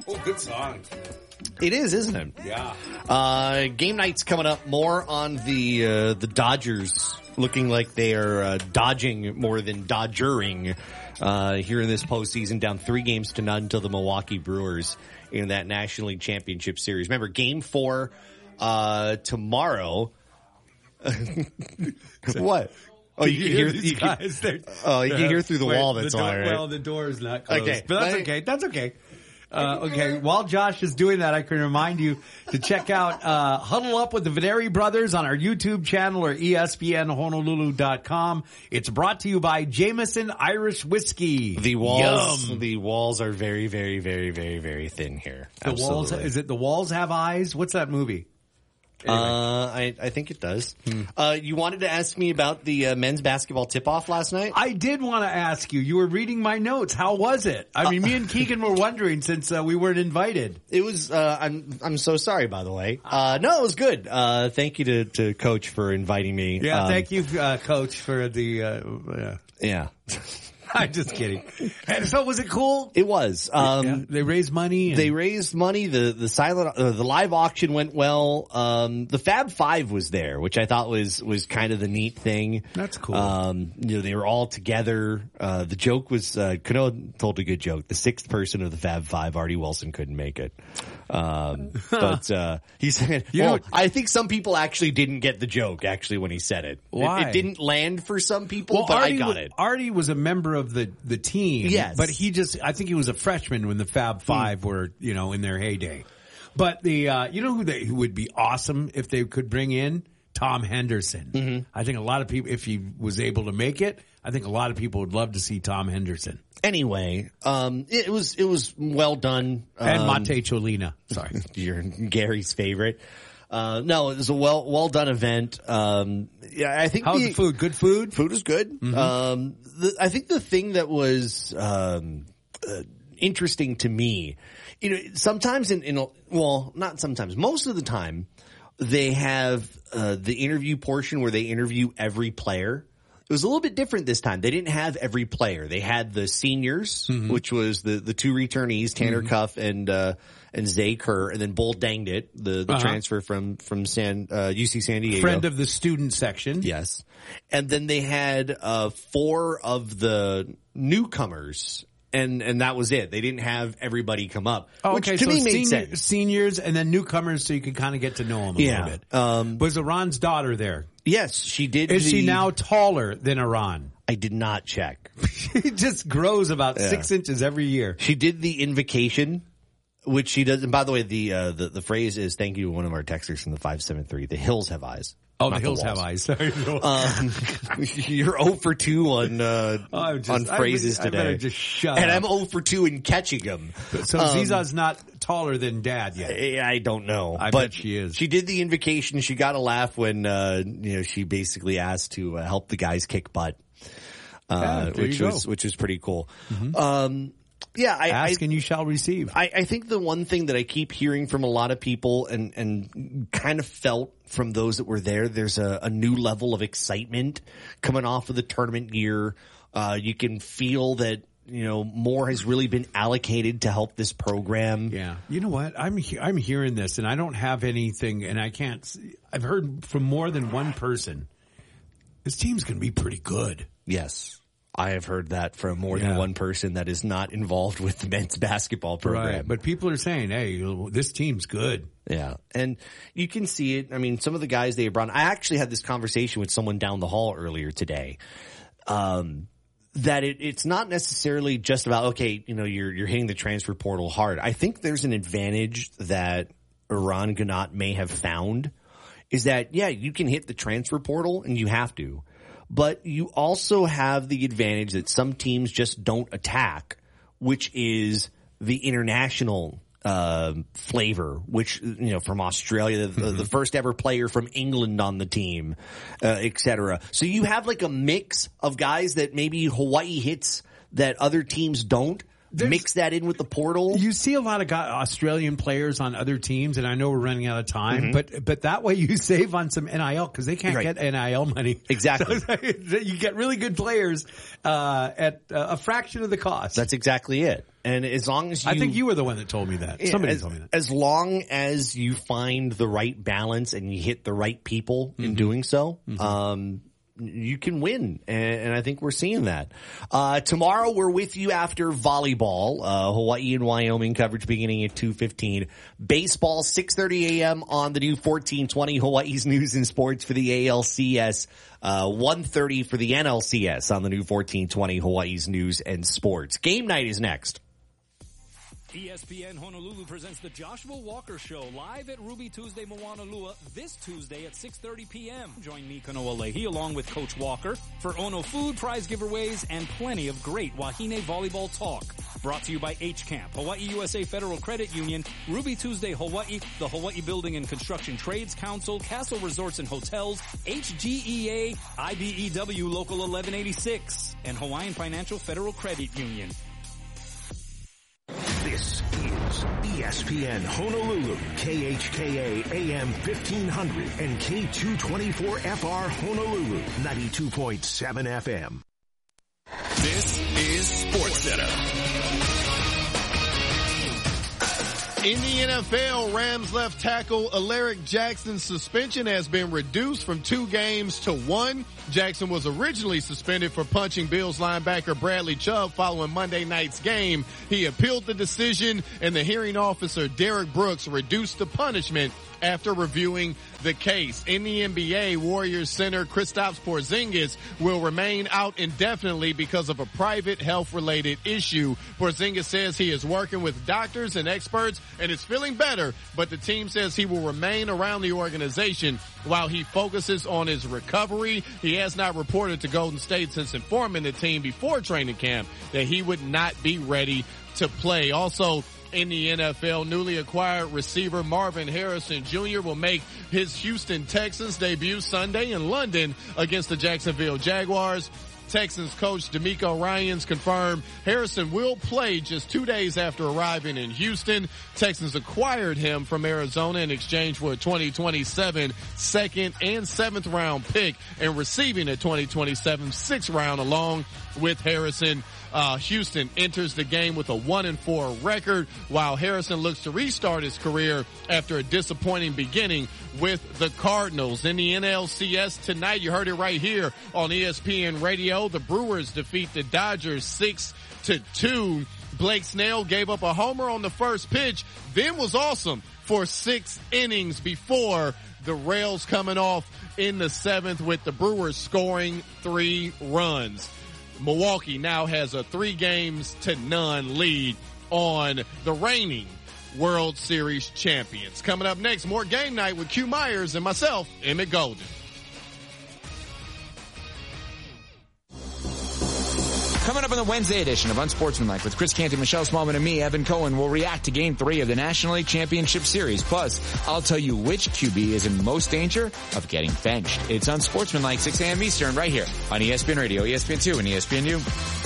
Oh, good song. It is, isn't it? Yeah. Game night's coming up. More on the Dodgers looking like they are dodging more than dodgering here in this postseason, down 3-0 to the Milwaukee Brewers in that National League Championship Series. Remember, Game 4 tomorrow. What? Oh, you can hear these guys. You can hear through the wall. That's all right. Well, the door is not closed. Okay, but that's okay. That's okay. Okay, while Josh is doing that, I can remind you to check out Huddle Up with the Videri Brothers on our YouTube channel or ESPNHonolulu.com. It's brought to you by Jameson Irish Whiskey. The walls are very, very, very, very, very thin here. The walls, is it The Walls Have Eyes? What's that movie? Anyway. I think it does. You wanted to ask me about the men's basketball tip-off last night? I did want to ask you. You were reading my notes. How was it? I mean, me and Keegan were wondering since we weren't invited. It was, I'm so sorry, by the way. No, it was good. Thank you to Coach for inviting me. Yeah, thank you, Coach, for the, yeah. I'm just kidding. And so was it cool? It was. They raised money. They raised money. The live auction went well. The Fab Five was there, which I thought was kind of the neat thing. That's cool. They were all together. The joke was, Cano told a good joke. The sixth person of the Fab Five, Artie Wilson, couldn't make it. But he said, I think some people actually didn't get the joke, actually, when he said it. Why? It didn't land for some people, but I got it. Artie was a member of the team. Yes. But I think he was a freshman when the Fab Five were, in their heyday. But who would be awesome if they could bring in? Tom Henderson. Mm-hmm. I think a lot of people, if he was able to make it, I think a lot of people would love to see Tom Henderson. Anyway, it was well done. And Mate Cholina. Sorry. You're Gary's favorite. No, it was a well done event. I think how's the food? Good food? Food was good. Mm-hmm. I think the thing that was, interesting to me, sometimes not sometimes, most of the time they have, the interview portion where they interview every player. It was a little bit different this time. They didn't have every player. They had the seniors, which was the two returnees, Tanner Cuff and Zay Kerr, and then Bull Danged It, the transfer from UC San Diego. Friend of the student section. Yes. And then they had 4 of the newcomers, and that was it. They didn't have everybody come up. Oh, which okay, to so me made sense. Seniors and then newcomers so you could kind of get to know them a little bit. Was Iran's daughter there? Yes, she did. Is she now taller than Iran? I did not check. She just grows about 6 inches every year. She did the invocation, which she does. And by the way, the phrase is, thank you to one of our texters from the 573. The hills have eyes. Oh, the hills have eyes. Sorry. You're 0 for 2 on phrases today. I better just shut and up. I'm 0 for 2 in catching them. So Ziza's not taller than Dad yet. I don't know. I bet she is. She did the invocation. She got a laugh when she basically asked to help the guys kick butt, which was pretty cool. Mm-hmm. Ask and you shall receive. I think the one thing that I keep hearing from a lot of people and kind of felt from those that were there's a new level of excitement coming off of the tournament year. You can feel that, more has really been allocated to help this program. Yeah. You know what? I'm hearing this and I don't have anything and I've heard from more than one person. This team's going to be pretty good. Yes. I have heard that from more than one person that is not involved with the men's basketball program. Right, but people are saying, hey, this team's good. Yeah, and you can see it. I mean, some of the guys they brought. I actually had this conversation with someone down the hall earlier today. That it's not necessarily just about, okay, you're hitting the transfer portal hard. I think there's an advantage that Eran Ganot may have found is that, you can hit the transfer portal and you have to. But you also have the advantage that some teams just don't attack, which is the international flavor, which, from Australia, the first ever player from England on the team, et cetera. So you have like a mix of guys that maybe Hawaii hits that other teams don't, mix that in with the portal. You see a lot of Australian players on other teams, and I know we're running out of time, but that way you save on some NIL because they can't get NIL money. Exactly. So you get really good players at a fraction of the cost. That's exactly it. And as long as I think you were the one that told me that. Somebody told me that. As long as you find the right balance and you hit the right people in doing so, you can win. And I think we're seeing that. Tomorrow we're with you after volleyball, Hawaii and Wyoming coverage beginning at 2:15. Baseball, 6:30 a.m. on the new 1420 Hawaii's News and Sports for the ALCS. 1:30 for the NLCS on the new 1420 Hawaii's News and Sports. Game night is next. ESPN Honolulu presents the Joshua Walker Show live at Ruby Tuesday Moanalua this Tuesday at 6:30 p.m. Join me, Kanoa Leahy, along with Coach Walker for Ono food, prize giveaways, and plenty of great Wahine volleyball talk. Brought to you by H-Camp, Hawaii USA Federal Credit Union, Ruby Tuesday Hawaii, the Hawaii Building and Construction Trades Council, Castle Resorts and Hotels, HGEA, IBEW Local 1186, and Hawaiian Financial Federal Credit Union. This is ESPN Honolulu, KHKA AM 1500 and K224FR Honolulu, 92.7 FM. This is SportsCenter. In the NFL, Rams left tackle Alaric Jackson's suspension has been reduced from 2 games to 1. Jackson was originally suspended for punching Bills linebacker Bradley Chubb following Monday night's game. He appealed the decision, and the hearing officer Derek Brooks reduced the punishment after reviewing the case. In the NBA, Warriors center Kristaps Porzingis will remain out indefinitely because of a private health-related issue. Porzingis says he is working with doctors and experts and is feeling better, but the team says he will remain around the organization while he focuses on his recovery. He has not reported to Golden State since informing the team before training camp that he would not be ready to play. Also, in the NFL, newly acquired receiver Marvin Harrison Jr. will make his Houston Texans debut Sunday in London against the Jacksonville Jaguars. Texans coach DeMeco Ryans confirmed Harrison will play just 2 days after arriving in Houston. Texans acquired him from Arizona in exchange for a 2027 second and 7th round pick and receiving a 2027 6th round along with Harrison. Houston enters the game with a 1-4 record, while Harrison looks to restart his career after a disappointing beginning with the Cardinals. In the NLCS tonight, you heard it right here on ESPN Radio. The Brewers defeat the Dodgers 6-2. Blake Snell gave up a homer on the first pitch, then was awesome for 6 innings before the rails coming off in the 7th with the Brewers scoring 3 runs. Milwaukee now has a 3-0 lead on the reigning World Series champions. Coming up next, more Game Night with Q Myers and myself, Emmett Golden. Coming up in the Wednesday edition of Unsportsmanlike with Chris Canty, Michelle Smallman, and me, Evan Cohen, will react to Game 3 of the National League Championship Series. Plus, I'll tell you which QB is in most danger of getting benched. It's Unsportsmanlike, 6 a.m. Eastern, right here on ESPN Radio, ESPN2, and ESPNU.